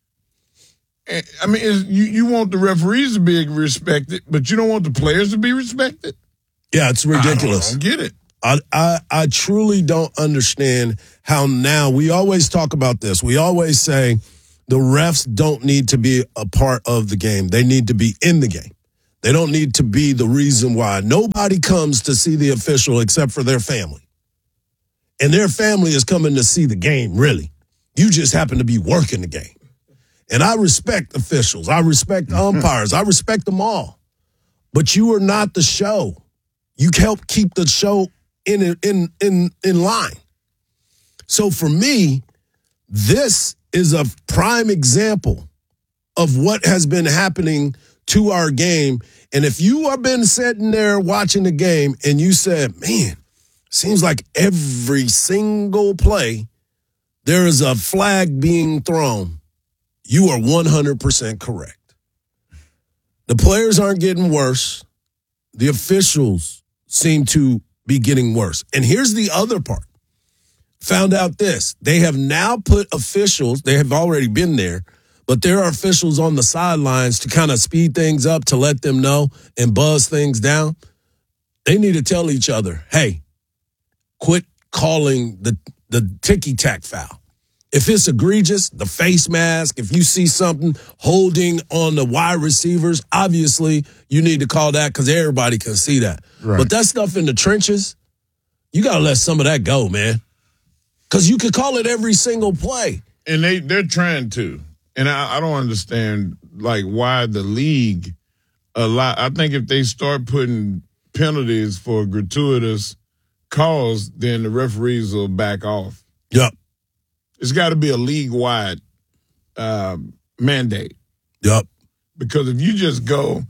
I mean, you, you want the referees to be respected, but you don't want the players to be respected?
Yeah, it's ridiculous.
I don't get it.
I, I I truly don't understand how now, we always talk about this. We always say the refs don't need to be a part of the game. They need to be in the game. They don't need to be the reason why. Nobody comes to see the official except for their family. And their family is coming to see the game, really. You just happen to be working the game. And I respect officials. I respect umpires. I respect them all. But you are not the show. You help keep the show in in in in line. So for me, this is a prime example of what has been happening to our game. And if you have been sitting there watching the game and you said, man, seems like every single play there is a flag being thrown, you are one hundred percent correct. The players aren't getting worse. The officials seem to be getting worse. And here's the other part. Found out this. They have now put officials, they have already been there, but there are officials on the sidelines to kind of speed things up, to let them know and buzz things down. They need to tell each other, hey, quit calling the, the ticky-tack foul. If it's egregious, the face mask, if you see something holding on the wide receivers, obviously you need to call that because everybody can see that. Right. But that stuff in the trenches, you got to let some of that go, man. Because you could call it every single play.
And they, they're trying to. And I, I don't understand, like, why the league allow. I think if they start putting penalties for gratuitous calls, then the referees will back off.
Yep.
It's got to be a league-wide um, mandate.
Yep.
Because if you just go,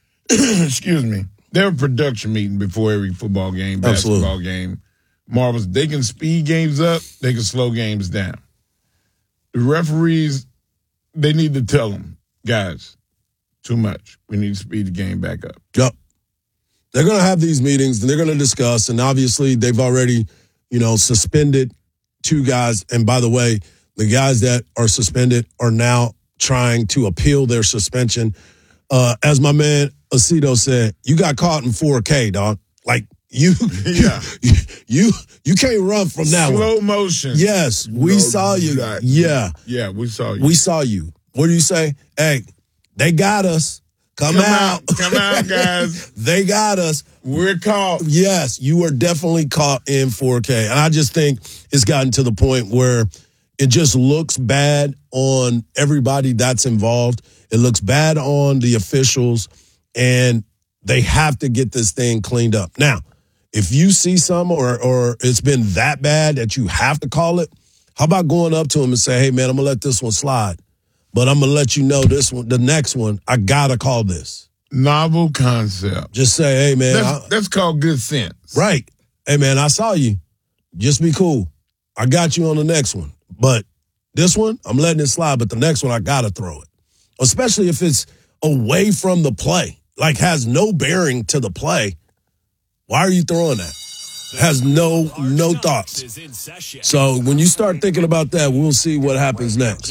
excuse me, they're a production meeting before every football game, basketball
Absolutely.
game. Marvels, they can speed games up, they can slow games down. The referees, they need to tell them, guys, too much. We need to speed the game back up.
Yep. They're going to have these meetings, and they're going to discuss, and obviously they've already, you know, suspended two guys. And by the way, the guys that are suspended are now trying to appeal their suspension. Uh, as my man Aceto said, you got caught in four K, dog. Like, you,
yeah.
you, you, you can't run from that one.
Slow motion.
Yes, we
No,
saw you.
right.
Yeah.
Yeah, we saw you.
We saw you. What do you say? Hey, they got us. Come,
Come
out.
out. Come out, guys.
They got us.
We're caught.
Yes, you were definitely caught in four K. And I just think it's gotten to the point where it just looks bad on everybody that's involved. It looks bad on the officials, and they have to get this thing cleaned up. Now, if you see some or or it's been that bad that you have to call it, how about going up to them and say, hey, man, I'm going to let this one slide, but I'm going to let you know this one, the next one, I got to call this.
Novel concept.
Just say, hey, man.
That's,
I,
that's called good sense.
Right. Hey, man, I saw you. Just be cool. I got you on the next one. But this one, I'm letting it slide, but the next one, I got to throw it. Especially if it's away from the play, like has no bearing to the play. Why are you throwing that? Has no no thoughts. So when you start thinking about that, we'll see what happens next.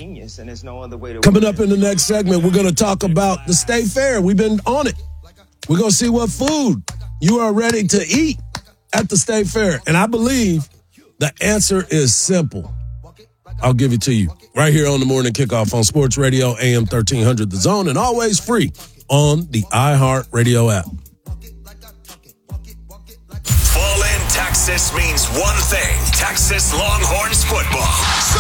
Coming up in the next segment, we're going to talk about the State Fair. We've been on it. We're going to see what food you are ready to eat at the State Fair. And I believe the answer is simple. I'll give it to you right here on the Morning Kickoff on Sports Radio, A M thirteen hundred The Zone, and always free on the iHeartRadio app.
Fall in Texas means one thing. Texas Longhorns football.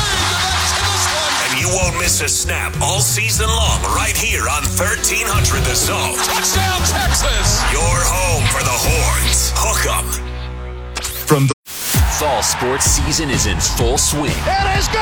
And you won't miss a snap all season long right here on thirteen hundred The Zone. Touchdown, Texas! Your home for the Horns. Hook 'em.
From the fall sports season is in full swing.
It is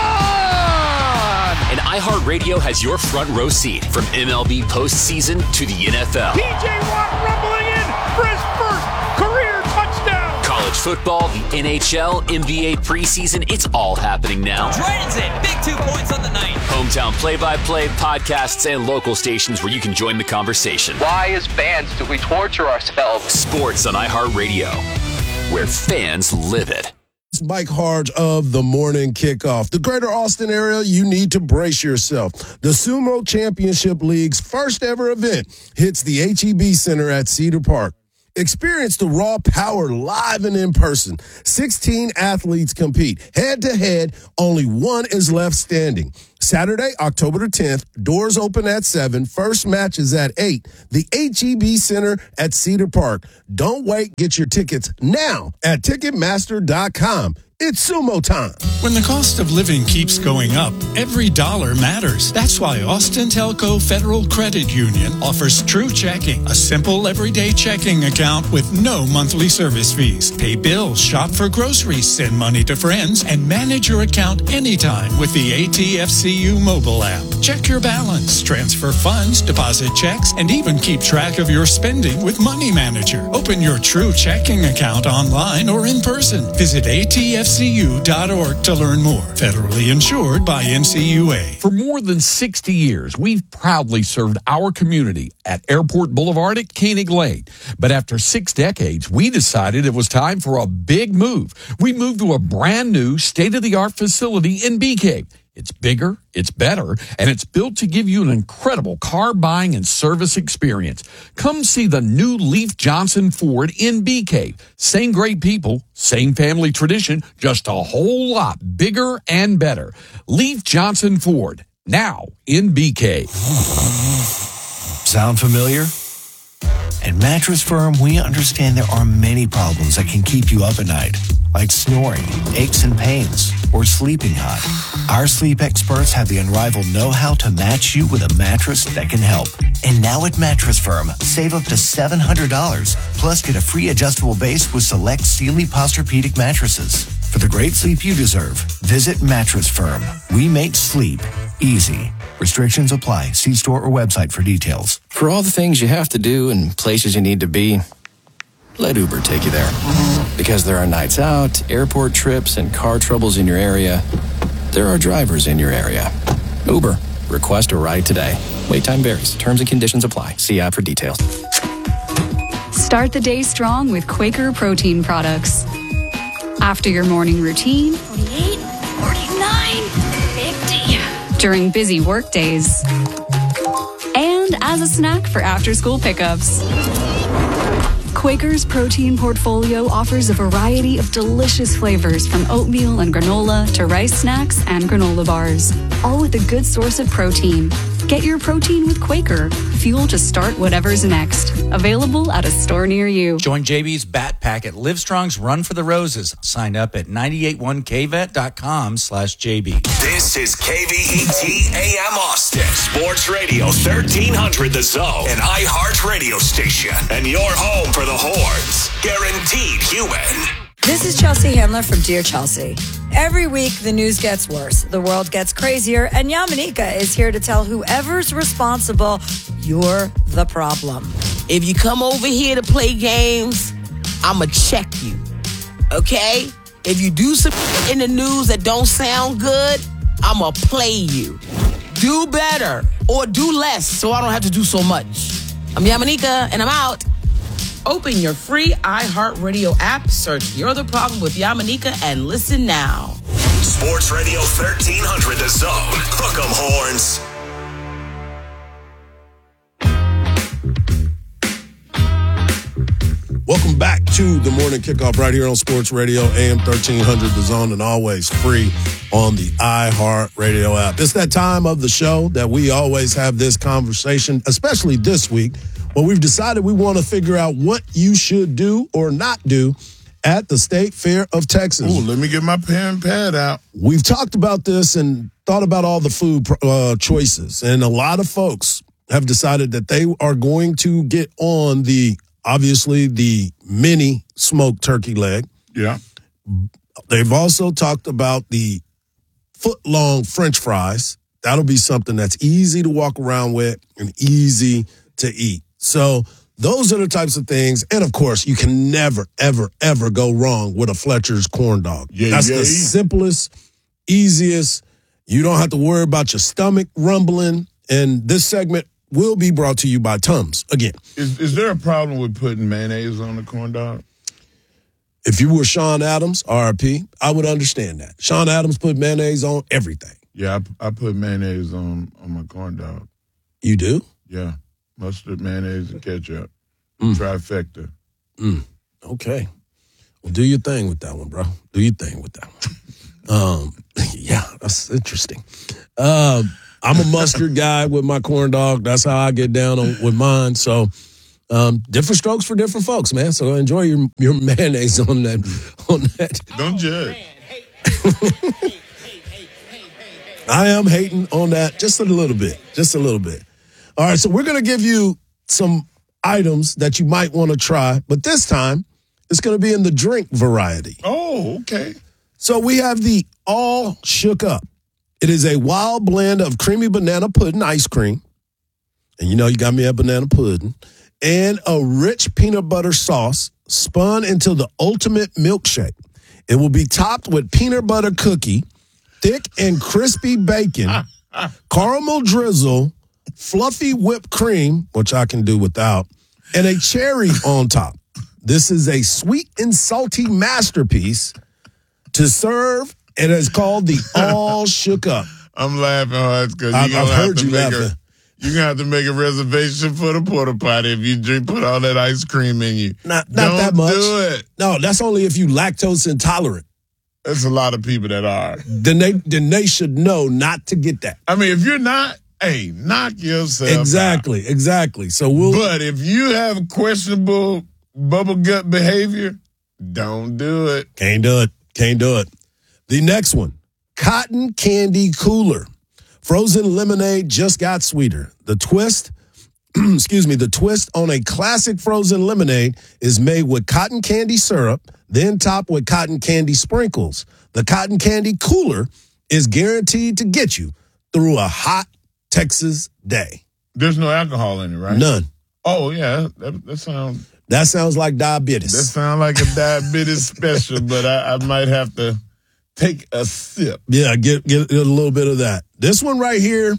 gone!
And iHeartRadio has your front row seat from M L B postseason to the N F L.
T J Watt rumbling in for his first career touchdown.
College football, the N H L, N B A preseason, it's all happening now.
Dragons in, big two points on the night.
Hometown play-by-play, podcasts, and local stations where you can join the conversation.
Why, as fans, do we torture ourselves?
Sports on iHeartRadio, where fans live it.
It's Mike Harge of the Morning Kickoff. The greater Austin area, you need to brace yourself. The Sumo Championship League's first ever event hits the H E B Center at Cedar Park. Experience the raw power live and in person. sixteen athletes compete head-to-head. Only one is left standing. Saturday, October the tenth, doors open at seven. First match is at eight. The H E B Center at Cedar Park. Don't wait. Get your tickets now at Ticketmaster dot com. It's Sumo time.
When the cost of living keeps going up, every dollar matters. That's why Austin Telco Federal Credit Union offers True Checking, a simple everyday checking account with no monthly service fees. Pay bills, shop for groceries, send money to friends, and manage your account anytime with the A T F C U mobile app. Check your balance, transfer funds, deposit checks, and even keep track of your spending with Money Manager. Open your True Checking account online or in person. Visit A T F C U dot org to learn more. Federally insured by N C U A.
For more than sixty years, we've proudly served our community at Airport Boulevard at Koenig Lane. But after six decades, we decided it was time for a big move. We moved to a brand new state-of-the-art facility in Bee Cave. It's bigger, it's better, and it's built to give you an incredible car buying and service experience. Come see the new Leif Johnson Ford in Bee Cave. Same great people, same family tradition, just a whole lot bigger and better. Leif Johnson Ford, now in Bee Cave.
Sound familiar? At Mattress Firm, we understand there are many problems that can keep you up at night, like snoring, aches and pains, or sleeping hot. Our sleep experts have the unrivaled know-how to match you with a mattress that can help. And now at Mattress Firm, save up to seven hundred dollars, plus get a free adjustable base with select Sealy Posturepedic mattresses. For the great sleep you deserve, visit Mattress Firm. We make sleep Easy. Restrictions apply. See store or website for details.
For all the things you have to do and places you need to be, let Uber take you there. Because there are nights out, airport trips, and car troubles in your area, there are drivers in your area. Uber. Request a ride today. Wait time varies. Terms and conditions apply. See app for details.
Start the day strong with Quaker protein products. After your morning routine,
forty-eight, forty-nine, fifty.
During busy work days, and as a snack for after-school pickups. Quaker's protein portfolio offers a variety of delicious flavors from oatmeal and granola to rice snacks and granola bars, all with a good source of protein. Get your protein with Quaker. Fuel to start whatever's next. Available at a store near you.
Join J B's Bat Pack at Livestrong's Run for the Roses. Sign up at nine eight one k vet dot com slash J B.
This is K V E T A M Austin, Sports Radio thirteen hundred The Zone, an iHeart radio station, and your home for the horns. Guaranteed human.
This is Chelsea Handler from Dear Chelsea. Every week, the news gets worse, the world gets crazier, and Yamanika is here to tell whoever's responsible, you're the problem.
If you come over here to play games, I'ma check you, okay? If you do some in the news that don't sound good, I'ma play you. Do better or do less so I don't have to do so much. I'm Yamanika, and I'm out. Open your free iHeartRadio app, search You're the Problem with Yamanika, and listen now.
Sports Radio thirteen hundred The Zone. Hook 'em horns.
Welcome back to the morning kickoff right here on Sports Radio A M thirteen hundred The Zone, and always free on the iHeartRadio app. It's that time of the show that we always have this conversation, especially this week, where we've decided we want to figure out what you should do or not do at the State Fair of Texas.
Ooh, let me get my pen and pad out.
We've talked about this and thought about all the food uh, choices, and a lot of folks have decided that they are going to get on the, obviously, the mini smoked turkey leg.
Yeah.
They've also talked about the foot-long French fries. That'll be something that's easy to walk around with and easy to eat. So those are the types of things. And, of course, you can never, ever, ever go wrong with a Fletcher's corn dog.
Yeah,
That's
yeah,
the
yeah.
simplest, easiest. You don't have to worry about your stomach rumbling. And this segment will be brought to you by Tums again.
Is, is there a problem with putting mayonnaise on the corn dog?
If you were Sean Adams, R I P, I would understand that. Sean Adams put mayonnaise on everything.
Yeah, I, I put mayonnaise on, on my corn dog.
You do?
Yeah. Mustard, mayonnaise, and ketchup.
Mm.
Trifecta.
Mm. Okay. Well, do your thing with that one, bro. Do your thing with that one. um, yeah, that's interesting. Uh, I'm a mustard guy with my corn dog. That's how I get down on, with mine. So um, different strokes for different folks, man. So enjoy your your mayonnaise on that. On that.
Don't judge.
I am hating on that just a little bit. Just a little bit. All right, so we're going to give you some items that you might want to try, but this time it's going to be in the drink variety.
Oh, okay.
So we have the All Shook Up. It is a wild blend of creamy banana pudding ice cream, and you know you got me a banana pudding, and a rich peanut butter sauce spun into the ultimate milkshake. It will be topped with peanut butter cookie, thick and crispy bacon, caramel drizzle, fluffy whipped cream, which I can do without, and a cherry on top. This is a sweet and salty masterpiece to serve. It is called the All Shook Up.
I'm laughing hard because
I've,
you're
I've
gonna have
heard
to
you
make
laughing.
a you're gonna have to make a reservation for the porta potty if you drink put all that ice cream in you.
Not not
Don't
that much.
do it.
No, that's only if you lactose intolerant.
There's a lot of people that are.
Then they then they should know not to get that.
I mean, if you're not, hey, knock yourself
Exactly,
out.
exactly. So we'll.
But if you have questionable bubble gut behavior, don't do it.
Can't do it. Can't do it. The next one, cotton candy cooler. Frozen lemonade just got sweeter. The twist, excuse me, the twist on a classic frozen lemonade is made with cotton candy syrup, then topped with cotton candy sprinkles. The cotton candy cooler is guaranteed to get you through a hot Texas day.
There's no alcohol in it, right?
None.
Oh, yeah. That, that sounds...
That sounds like diabetes.
That sounds like a diabetes special, but I, I might have to take a sip.
Yeah, get, get get a little bit of that. This one right here,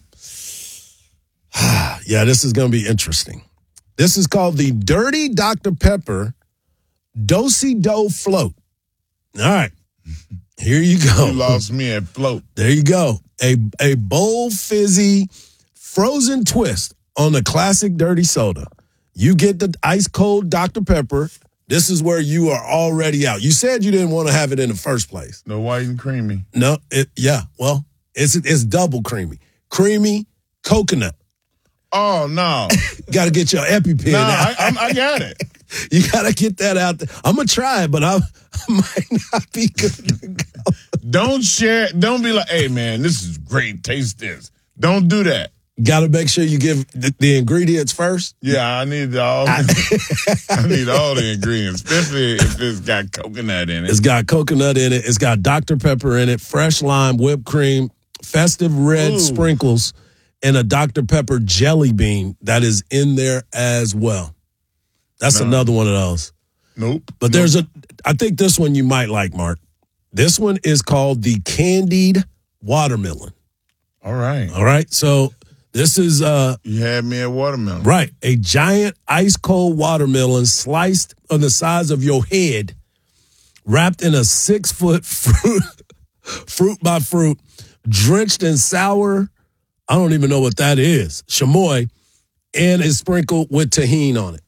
yeah, this is going to be interesting. This is called the Dirty Doctor Pepper Do-Si-Do Float. All right, here you go.
You lost me at float.
There you go. A, a bold, fizzy, frozen twist on the classic dirty soda. You get the ice cold Doctor Pepper. This is where you are already out. You said you didn't want to have it in the first place.
No white and creamy.
No, it, yeah. Well, it's it's double creamy. Creamy coconut.
Oh, no.
Got to get your EpiPen
no,
out.
I, I, I got it.
You got to get that out there. I'm going to try it, but I, I might not be good to go.
Don't share. Don't be like, hey, man, this is great. Taste this. Don't do that.
Got to make sure you give the, the ingredients first.
Yeah, I need all. I, I need all the ingredients, especially if it's got coconut in it.
It's got coconut in it. It's got Doctor Pepper in it, fresh lime, whipped cream, festive red
Ooh.
sprinkles, and a Doctor Pepper jelly bean that is in there as well. That's
no.
another one of those.
Nope.
But
nope.
there's a. I think this one you might like, Mark. This one is called the candied watermelon.
All right.
All right. So. This is uh
you had me at watermelon.
Right. A giant ice cold watermelon sliced on the size of your head, wrapped in a six foot fruit fruit by fruit, drenched in sour, I don't even know what that is, chamoy, and is sprinkled with tahini on it.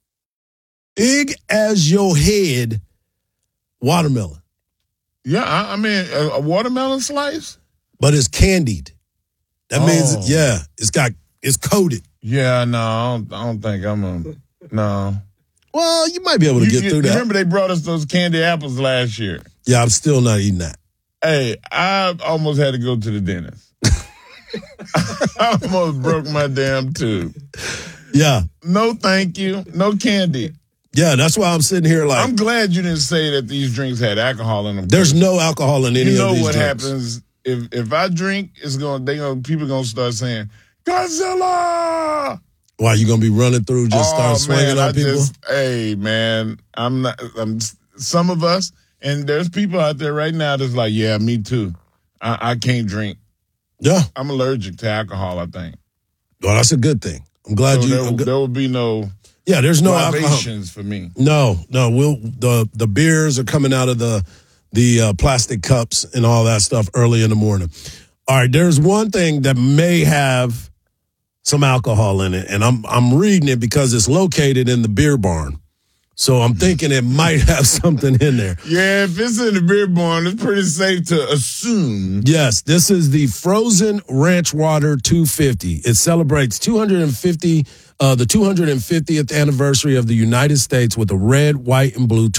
Big as your head watermelon.
Yeah, I, I mean a, a watermelon slice?
But it's candied. That
oh.
means, yeah, it's got, it's coated.
Yeah, no, I don't, I don't think I'm a, no.
Well, you might be able to
you,
get
you,
through that.
Remember they brought us those candy apples last year?
Yeah, I'm still not eating that.
Hey, I almost had to go to the dentist. I almost broke my damn tooth.
Yeah.
No, thank you. No candy.
Yeah, that's why I'm sitting here like.
I'm glad you didn't say that these drinks had alcohol in them.
There's no alcohol in any
you know
of these
what
drinks.
happens if if I drink? It's going. They going. People going to start saying Godzilla.
Why you going to be running through? Just
oh,
start swinging
man,
on
I
people.
Just, hey man, I'm not. I'm some of us, and there's people out there right now that's like, yeah, me too. I, I can't drink.
Yeah,
I'm allergic to alcohol. I think.
Well, that's a good thing. I'm glad
so
you.
There, there will be no.
Yeah, there's no
libations
alcohol
for me.
No, no. We'll the the beers are coming out of the the uh, plastic cups and all that stuff early in the morning. All right, there's one thing that may have some alcohol in it, and I'm I'm reading it because it's located in the beer barn. So I'm thinking it might have something in there.
Yeah, if it's in the beer barn, it's pretty safe to assume.
Yes, this is the Frozen Ranch Water two fifty. It celebrates two hundred fifty uh, the two hundred fiftieth anniversary of the United States with a red, white, and blue